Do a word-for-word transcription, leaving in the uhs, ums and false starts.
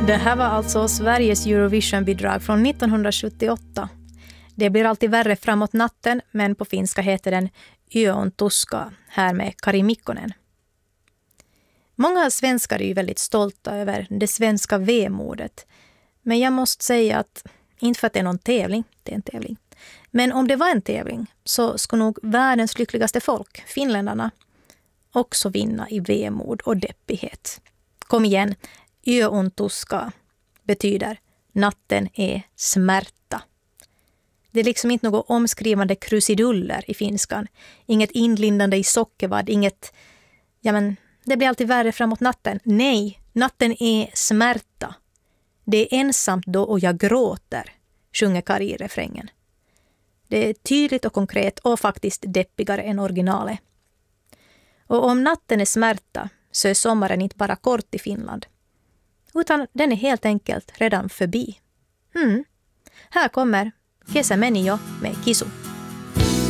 Det här var alltså Sveriges Eurovision-bidrag från nittonhundrasjuttioåtta. Det blir alltid värre framåt natten, men på finska heter den Yön tuska, här med Kari Mikkonen. Många svenskar är ju väldigt stolta över det svenska vemodet. Men jag måste säga att, inte för att det är någon tävling, det är en tävling. Men om det var en tävling så skulle nog världens lyckligaste folk, finländarna, också vinna i vemod och deppighet. Kom igen, Yön tuska betyder natten är smärta. Det är liksom inte något omskrivande krusiduller i finskan. Inget inlindande i sockervadd, inget, ja men det blir alltid värre framåt natten. Nej, natten är smärta. Det är ensamt då och jag gråter, sjunger Kari i refrängen. Det är tydligt och konkret och faktiskt deppigare än originalet. Och om natten är smärta så är sommaren inte bara kort i Finland. Utan den är helt enkelt redan förbi. Mm. Här kommer Kesämeni jo med Kisu.